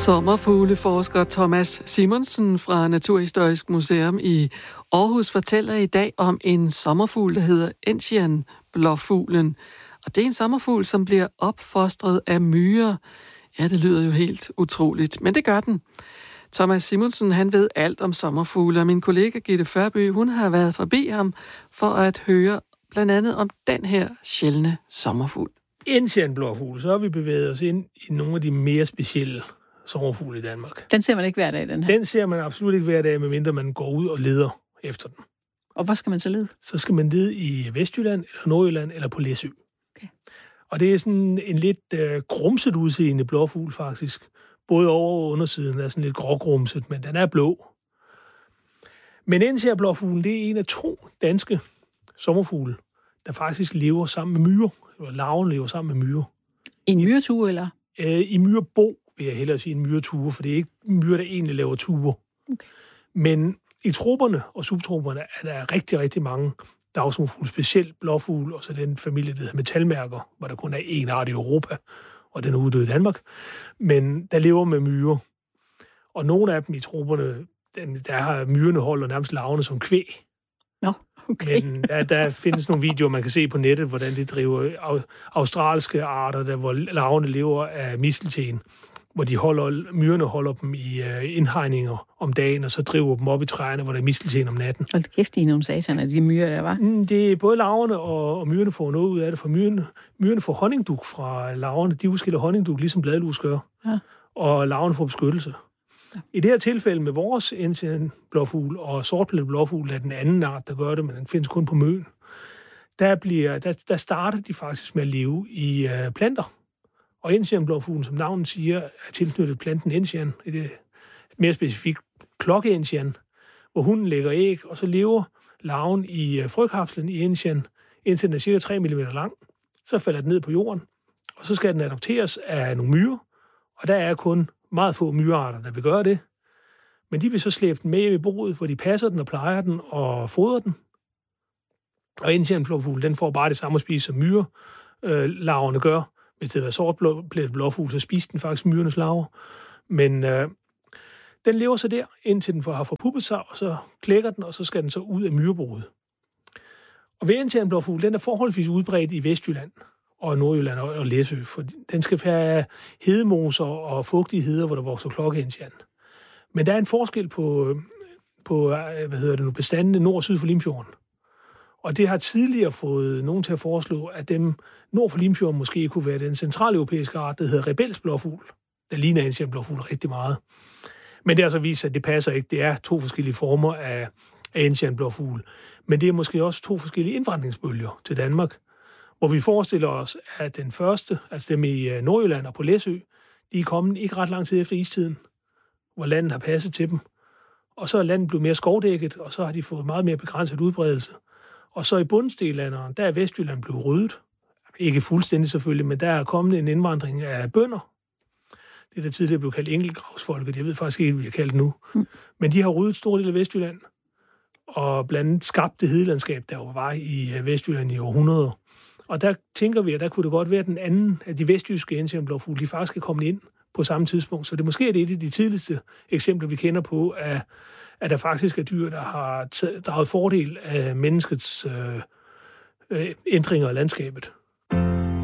Sommerfugleforsker Thomas Simonsen fra Naturhistorisk Museum i Aarhus fortæller i dag om en sommerfugl, der hedder Enzian-blåfuglen. Og det er en sommerfugl, som bliver opfostret af myrer. Ja, det lyder jo helt utroligt, men det gør den. Thomas Simonsen, han ved alt om sommerfugle, og min kollega Gitte Førby, hun har været forbi ham for at høre blandt andet om den her sjældne sommerfugl. Enzian-blåfugl, så har vi bevæget os ind i nogle af de mere specielle sommerfugle i Danmark. Den ser man ikke hver dag, den her? Den ser man absolut ikke hver dag, medmindre man går ud og leder efter den. Og hvor skal man så lede? Så skal man lede i Vestjylland, eller Nordjylland, eller på Læsø. Okay. Og det er sådan en lidt grumset udseende blåfugl, faktisk. Både over- og undersiden er sådan lidt grågrumset, men den er blå. Men Enzian-blåfuglen, det er en af 2 danske sommerfugle, der faktisk lever sammen med myrer. Larven lever sammen med myrer. I en myretue, eller? I myrebo, vil jeg hellere sige en myretue, for det er ikke myrer, der egentlig laver tuer. Okay. Men i troperne og subtroperne er der rigtig, rigtig mange dagsommerfugle, specielt blåfugle, og så den familie, der hedder metalmærker, hvor der kun er én art i Europa, og den er uddød i Danmark. Men der lever med myrer. Og nogle af dem i troperne, der har myrerne holder nærmest larverne som kvæg. Nå, okay. Men der findes nogle videoer, man kan se på nettet, hvordan de driver australske arter, der, hvor larverne lever af mistelten, hvor myrerne holder dem i indhegninger om dagen, og så driver dem op i træerne, hvor der er mistelten om natten. Hold kæft, de er nogle sataner, de myrer, der var. Det er både larverne og myrerne får noget ud af det, for myrerne får honningdug fra larverne. De udskiller honningdug, ligesom bladlus gør. Ja. Og larverne får beskyttelse. Ja. I det her tilfælde med vores enzian-blåfugl og sortplettet blåfugl er den anden art, der gør det, men den findes kun på Møn. Der starter de faktisk med at leve i planter. Og enzian-blåfuglen, som navnet siger, er tilknyttet planten enzian, mere specifikt klokke-enzian, hvor hunden lægger æg, og så lever larven i frøkapslen i enzian, indtil den er cirka 3 mm lang. Så falder den ned på jorden, og så skal den adopteres af nogle myrer, og der er kun meget få myrearter, der vil gøre det. Men de vil så slæbe den med hjem i boet, hvor de passer den og plejer den og fodrer den. Og enzian-blåfuglen, den får bare det samme at spise, som myrelarverne gør. Hvis det var sortplettet blåfugl, så spiser den faktisk myrenes larver. Men den lever så der, indtil den har forpuppet sig, og så klækker den, og så skal den så ud af myreboet. Og ved enzian-blåfugl, den er forholdsvis udbredt i Vestjylland og Nordjylland og Læsø, for den skal have hedemoser og fugtige heder, hvor der vokser klokke-enzian. Men der er en forskel på bestandene nord og syd for Limfjorden. Og det har tidligere fået nogen til at foreslå, at dem nord for Limfjorden måske kunne være den centraleuropæiske art, der hedder rebelsblåfugl. Der ligner enzian-blåfugl rigtig meget. Men det har så vist, at det passer ikke. Det er 2 forskellige former af enzian-blåfugl. Men det er måske også 2 forskellige indvandringsbølger til Danmark, hvor vi forestiller os, at den første, altså dem i Nordjylland og på Læsø, de er kommet ikke ret lang tid efter istiden, hvor landet har passet til dem. Og så er landet blevet mere skovdækket, og så har de fået meget mere begrænset udbredelse. Og så i bundstillanderen, der er Vestjylland blevet ryddet. Ikke fuldstændig selvfølgelig, men der er kommet en indvandring af bønder. Det der tidligere blev kaldt enkeltgravsfolket, jeg ved faktisk ikke, hvad vi har kaldt nu. Men de har ryddet stor del af Vestjylland, og blandt andet skabt det hedelandskab, der var i Vestjylland i århundreder. Og der tænker vi, at der kunne det godt være, at den anden af de vestjyske enzian-blåfugle, de faktisk er kommet ind på samme tidspunkt. Så det måske er det et af de tidligste eksempler, vi kender på, at der faktisk er dyr, der har draget fordel af menneskets ændringer af landskabet.